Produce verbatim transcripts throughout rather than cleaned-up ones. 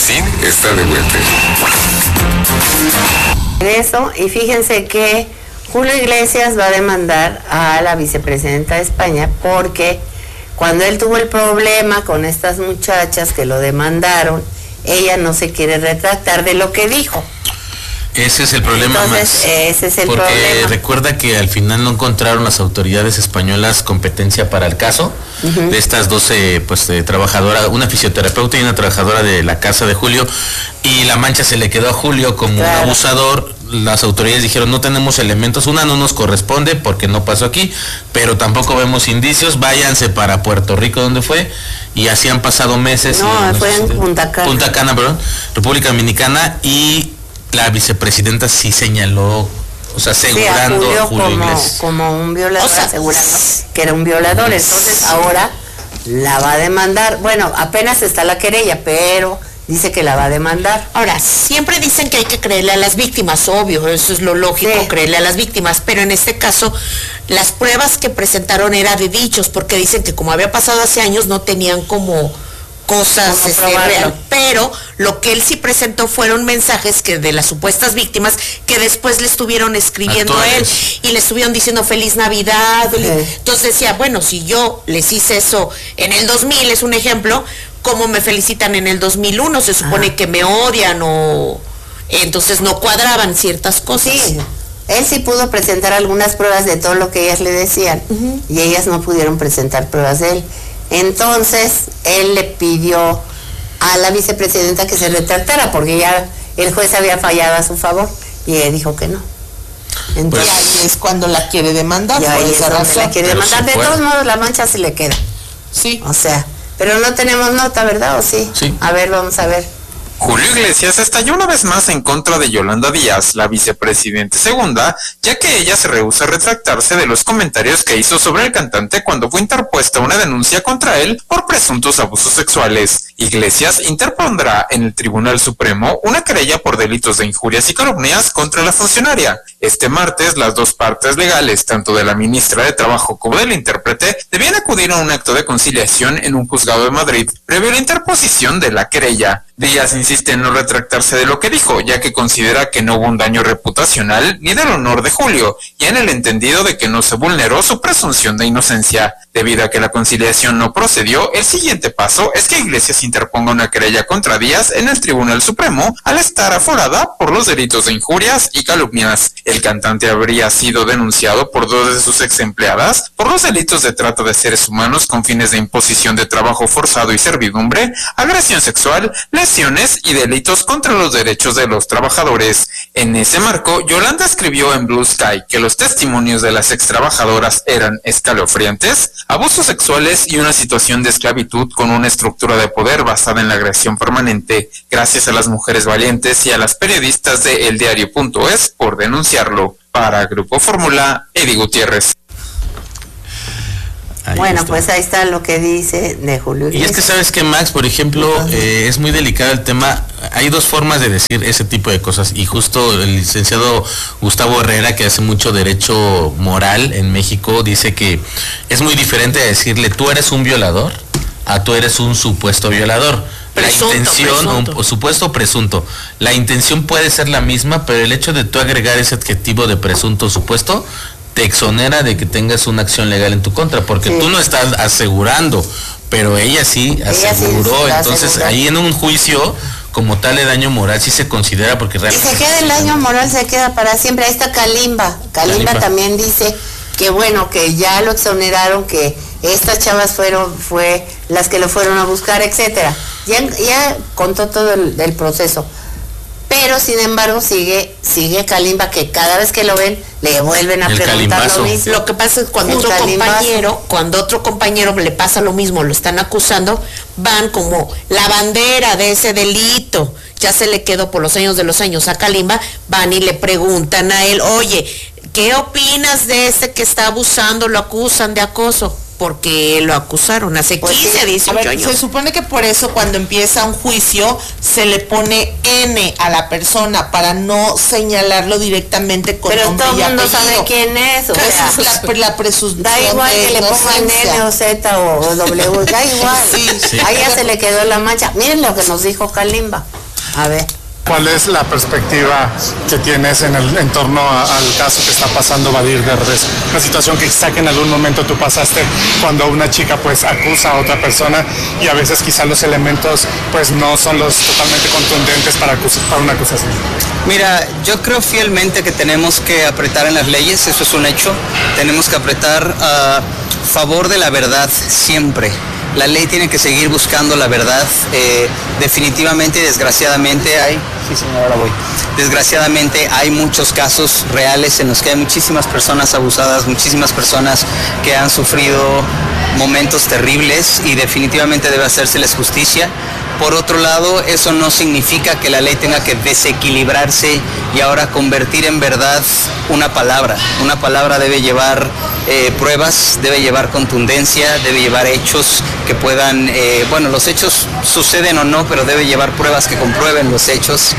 Agustín está de vuelta. Eso, y fíjense que Julio Iglesias va a demandar a la vicepresidenta de España porque cuando él tuvo el problema con estas muchachas que lo demandaron, ella no se quiere retractar de lo que dijo. Ese es el problema. Entonces, más. Ese es el porque problema. Recuerda que al final no encontraron las autoridades españolas competencia para el caso uh-huh. de estas doce pues de trabajadoras, una fisioterapeuta y una trabajadora de la casa de Julio, y la mancha se le quedó a Julio como claro. un abusador. Las autoridades dijeron no tenemos elementos, una no nos corresponde porque no pasó aquí, pero tampoco vemos indicios, váyanse para Puerto Rico donde fue, y así han pasado meses. No, y, fue en Punta Cana. Punta Cana, perdón, República Dominicana, y la vicepresidenta sí señaló, o sea, asegurando sí, a Julio, a Julio como, Iglesias. como un violador, o sea, asegurando que era un violador, entonces ahora la va a demandar. Bueno, apenas está la querella, pero dice que la va a demandar. Ahora, siempre dicen que hay que creerle a las víctimas, obvio, eso es lo lógico, sí. creerle a las víctimas, pero en este caso, las pruebas que presentaron eran de dichos, porque dicen que como había pasado hace años, no tenían como cosas este, real, pero lo que él sí presentó fueron mensajes que de las supuestas víctimas que después le estuvieron escribiendo a él y le estuvieron diciendo feliz Navidad. Sí. Entonces decía, bueno, si yo les hice eso en el dos mil, es un ejemplo, ¿cómo me felicitan en el dos mil uno? Se supone Ajá. que me odian o entonces no cuadraban ciertas cosas. Sí. Él sí pudo presentar algunas pruebas de todo lo que ellas le decían uh-huh. y ellas no pudieron presentar pruebas de él. Entonces, él le pidió a la vicepresidenta que se retractara porque ya el juez había fallado a su favor y él dijo que no. Entonces, y ahí es cuando la quiere demandar. Ya por esa razón. La quiere demandar. De todos modos, la mancha se le queda. Sí. O sea, pero no tenemos nota, ¿verdad? ¿O sí? Sí. A ver, vamos a ver. Julio Iglesias estalló una vez más en contra de Yolanda Díaz, la vicepresidenta segunda, ya que ella se rehúsa a retractarse de los comentarios que hizo sobre el cantante cuando fue interpuesta una denuncia contra él por presuntos abusos sexuales. Iglesias interpondrá en el Tribunal Supremo una querella por delitos de injurias y calumnias contra la funcionaria. Este martes, las dos partes legales, tanto de la ministra de Trabajo como del intérprete, debían acudir a un acto de conciliación en un juzgado de Madrid, previo a la interposición de la querella. Díaz insiste en no retractarse de lo que dijo, ya que considera que no hubo un daño reputacional ni del honor de Julio, y en el entendido de que no se vulneró su presunción de inocencia. Debido a que la conciliación no procedió, el siguiente paso es que Iglesias interponga una querella contra Díaz en el Tribunal Supremo al estar aforada por los delitos de injurias y calumnias. El cantante habría sido denunciado por dos de sus ex empleadas por los delitos de trata de seres humanos con fines de imposición de trabajo forzado y servidumbre, agresión sexual, lesiones y delitos contra los derechos de los trabajadores. En ese marco, Yolanda escribió en Blue Sky que los testimonios de las ex trabajadoras eran escalofriantes, abusos sexuales y una situación de esclavitud con una estructura de poder basada en la agresión permanente. Gracias a las mujeres valientes y a las periodistas de El Diario punto es por denunciarlo. Para Grupo Fórmula, Eddie Gutiérrez. Ahí bueno, está. Pues ahí está lo que dice de Julio Iglesias. Y es que sabes que, Max, por ejemplo, eh, es muy delicado el tema. Hay dos formas de decir ese tipo de cosas, y justo el licenciado Gustavo Herrera, que hace mucho derecho moral en México, dice que es muy diferente decirle tú eres un violador a tú eres un supuesto violador. Presunto, la intención, presunto. o supuesto presunto, la intención puede ser la misma, pero el hecho de tú agregar ese adjetivo de presunto o supuesto te exonera de que tengas una acción legal en tu contra, porque sí. tú no estás asegurando, pero ella sí aseguró. Ella sí entonces aseguró. Ahí en un juicio como tal de daño moral sí se considera, porque realmente... Y se queda el daño moral, se queda para siempre. Ahí está Kalimba. Kalimba, Kalimba también dice que bueno, que ya lo exoneraron, que estas chavas fueron, fue las que lo fueron a buscar, etcétera. Ya, ya contó todo el, el proceso. Pero sin embargo sigue sigue Kalimba, que cada vez que lo ven le vuelven a el preguntar calimbazo. Lo mismo. Lo que pasa es cuando el otro calimbazo. compañero, cuando otro compañero le pasa lo mismo, lo están acusando, van como la bandera de ese delito, ya se le quedó por los años de los años a Kalimba, van y le preguntan a él, oye, ¿qué opinas de este que está abusando, lo acusan de acoso? Porque lo acusaron hace pues quince, dieciocho ver, años. Se supone que por eso cuando empieza un juicio se le pone N a la persona para no señalarlo directamente con pero nombre y apellido. Pero todo el mundo sabe quién es. O sea, sea, es la, la presunción. Da igual que le pongan N o Z o W, da igual. Sí, sí. A ella se le quedó la mancha. Miren lo que nos dijo Kalimba. A ver. ¿Cuál es la perspectiva que tienes en el en torno a, al caso que está pasando Badir Derbez? Una situación que quizá que en algún momento tú pasaste cuando una chica pues acusa a otra persona y a veces quizá los elementos pues no son los totalmente contundentes para, acusar, para una acusación. Mira, yo creo fielmente que tenemos que apretar en las leyes, eso es un hecho. Tenemos que apretar a favor de la verdad siempre. La ley tiene que seguir buscando la verdad. Eh, definitivamente y desgraciadamente hay, sí señor, ahora voy. Desgraciadamente hay muchos casos reales en los que hay muchísimas personas abusadas, muchísimas personas que han sufrido momentos terribles y definitivamente debe hacérseles justicia. Por otro lado, eso no significa que la ley tenga que desequilibrarse y ahora convertir en verdad una palabra. Una palabra debe llevar eh, pruebas, debe llevar contundencia, debe llevar hechos que puedan, eh, bueno, los hechos suceden o no, pero debe llevar pruebas que comprueben los hechos.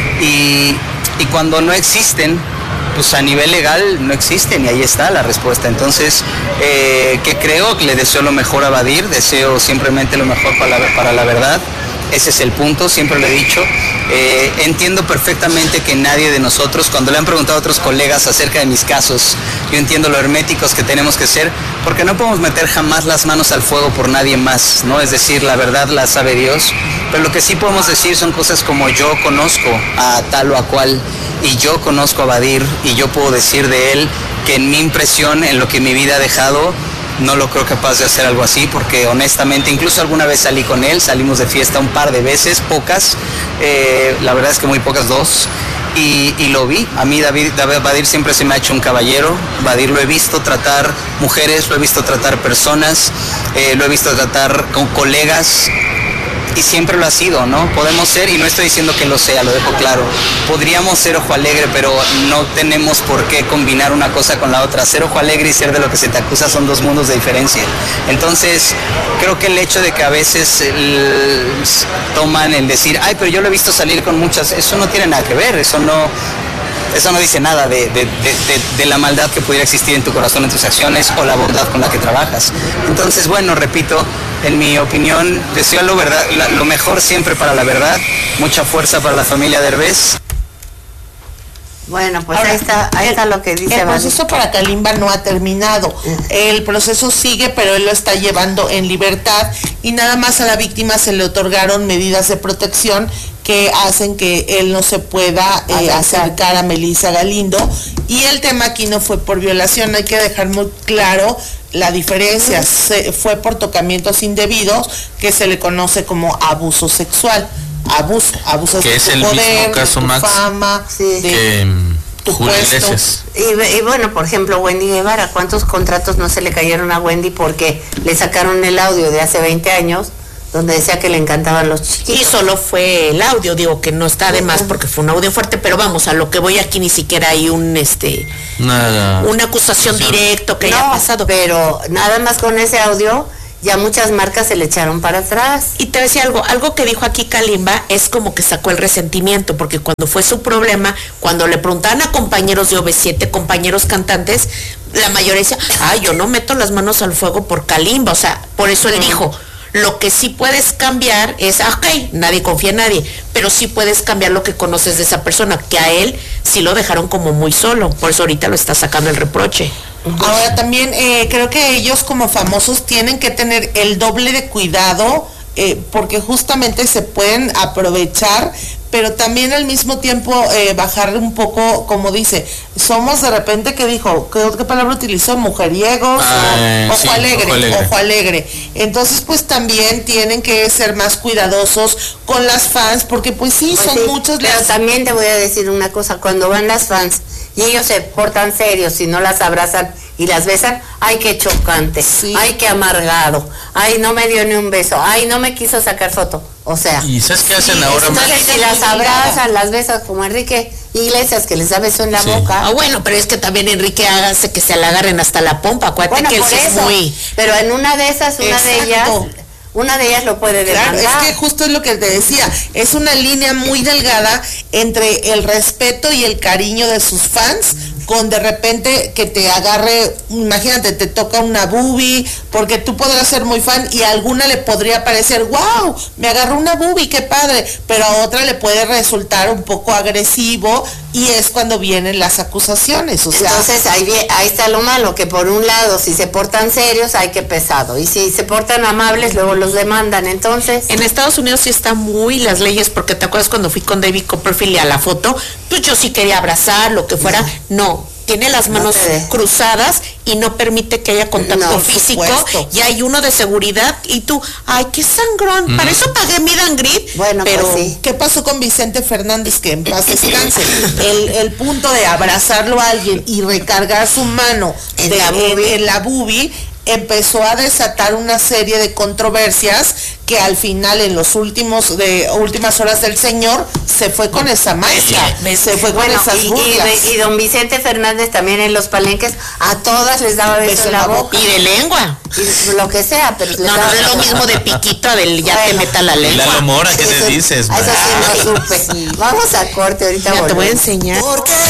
Y, y cuando no existen, pues a nivel legal no existen y ahí está la respuesta. Entonces, eh, que creo que le deseo lo mejor a Badir, deseo simplemente lo mejor para la, para la verdad. Ese es el punto, siempre lo he dicho. Eh, entiendo perfectamente que nadie de nosotros, cuando le han preguntado a otros colegas acerca de mis casos, yo entiendo lo herméticos que tenemos que ser, porque no podemos meter jamás las manos al fuego por nadie más, ¿no? Es decir, la verdad la sabe Dios, pero lo que sí podemos decir son cosas como yo conozco a tal o a cual, y yo conozco a Badir, y yo puedo decir de él que en mi impresión, en lo que mi vida ha dejado, no lo creo capaz de hacer algo así, porque honestamente, incluso alguna vez salí con él, salimos de fiesta un par de veces, pocas, eh, la verdad es que muy pocas, dos, y, y lo vi. A mí David, David Badir siempre se me ha hecho un caballero. Badir lo he visto tratar mujeres, lo he visto tratar personas, eh, lo he visto tratar con colegas, y siempre lo ha sido, ¿no? Podemos ser, y no estoy diciendo que lo sea, lo dejo claro, podríamos ser ojo alegre, pero no tenemos por qué combinar una cosa con la otra. Ser ojo alegre y ser de lo que se te acusa son dos mundos de diferencia. Entonces, creo que el hecho de que a veces el, toman el decir, ay, pero yo lo he visto salir con muchas, eso no tiene nada que ver, eso no... Eso no dice nada de, de, de, de, de la maldad que pudiera existir en tu corazón, en tus acciones, o la bondad con la que trabajas. Entonces, bueno, repito, en mi opinión, deseo lo, verdad, lo mejor siempre para la verdad, mucha fuerza para la familia Derbez. Bueno, pues Ahora, ahí está, ahí está lo que dice. El proceso para Kalimba no ha terminado. El proceso sigue, pero él lo está llevando en libertad y nada más a la víctima se le otorgaron medidas de protección que hacen que él no se pueda eh, acercar a Melissa Galindo. Y el tema aquí no fue por violación, hay que dejar muy claro la diferencia. Se, fue por tocamientos indebidos, que se le conoce como abuso sexual. Abuso, abuso que de es tu el poder, mismo caso, de tu Max, fama, sí. de que tu Julio puesto. Iglesias. Y, y bueno, por ejemplo, Wendy Guevara, ¿cuántos contratos no se le cayeron a Wendy porque le sacaron el audio de hace veinte años donde decía que le encantaban los chiquitos? Y solo fue el audio, digo que no está de más porque fue un audio fuerte, pero vamos, a lo que voy aquí ni siquiera hay un este Nada. una acusación directa que no, haya pasado. Pero nada más con ese audio ya muchas marcas se le echaron para atrás. Y te decía algo, algo que dijo aquí Kalimba es como que sacó el resentimiento, porque cuando fue su problema, cuando le preguntaban a compañeros de O V siete, compañeros cantantes, la mayoría decía, ay, yo no meto las manos al fuego por Kalimba, o sea, por eso él dijo, lo que sí puedes cambiar es, ok, nadie confía en nadie, pero sí puedes cambiar lo que conoces de esa persona, que a él sí lo dejaron como muy solo, por eso ahorita lo está sacando el reproche. Ahora también eh, creo que ellos como famosos tienen que tener el doble de cuidado eh, porque justamente se pueden aprovechar, pero también al mismo tiempo eh, bajar un poco, como dice, somos de repente, que dijo, ¿qué, qué palabra utilizó? Mujeriegos, ah, o, ojo, sí, alegre, ojo alegre, ojo alegre. Entonces pues también tienen que ser más cuidadosos con las fans, porque pues sí, Pues son sí, muchos pero las... también te voy a decir una cosa, cuando van las fans y ellos se portan serios y no las abrazan y las besan, ay, qué chocante, Sí. ay, qué amargado, ay, no me dio ni un beso, ay, no me quiso sacar foto, o sea, ¿Y sabes qué hacen Sí, ahora, Max? entonces si las abrazan, las besas como Enrique Iglesias, que les da beso en la Sí. boca. Ah, bueno, pero es que también Enrique hace que se le agarren hasta la pompa, acuérdate Bueno, que él por sí es eso, muy... pero en una de esas, una de ellas, Exacto. una de ellas lo puede Claro, demandar. es que justo es lo que te decía, es una línea muy delgada entre el respeto y el cariño de sus fans con de repente que te agarre, imagínate, te toca una boobie, porque tú podrás ser muy fan y a alguna le podría parecer, wow, me agarró una boobie, qué padre, pero a otra le puede resultar un poco agresivo y es cuando vienen las acusaciones, o sea. Entonces ahí, ahí está lo malo, que por un lado, si se portan serios, hay que pesado, y si se portan amables, luego los demandan, entonces. En Estados Unidos sí están muy las leyes, porque te acuerdas cuando fui con David Copperfield y a la foto, pues yo sí quería abrazar, lo que fuera, no. Tiene las manos no cruzadas y no permite que haya contacto no, físico, supuesto. Y hay uno de seguridad y tú, ay, qué sangrón, mm. para eso pagué mi dangrit. Bueno, pero pues sí. ¿Qué pasó con Vicente Fernández? Que en paz descanse. el, el punto de abrazarlo a alguien y recargar su mano en de, la boobie, en, en la boobie empezó a desatar una serie de controversias que al final en los últimos de últimas horas del señor se fue con esa magia, se fue bueno, con esas y, burlas. Y, y don Vicente Fernández también en los palenques a todas les daba beso, beso en la boca. boca y de lengua y lo que sea, pero les no daba no es lo mismo de piquito del ya bueno, te meta la lengua. Y la Mora, ¿qué te dices? Eso sí no supe. Sí. Vamos a corte ahorita. Mira, te voy a enseñar.